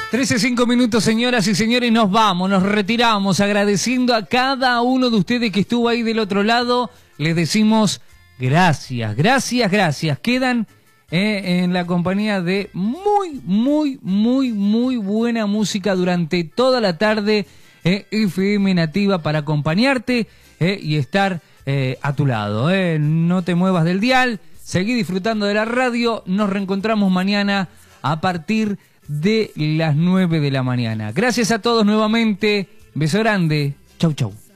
13:05, señoras y señores, nos vamos, nos retiramos agradeciendo a cada uno de ustedes que estuvo ahí del otro lado. Les decimos gracias, gracias, gracias. Quedan en la compañía de muy buena música durante toda la tarde, FM Nativa, para acompañarte y estar a tu lado. No te muevas del dial, seguí disfrutando de la radio. Nos reencontramos mañana a partir de las 9 de la mañana. Gracias a todos nuevamente. Beso grande. Chau, chau.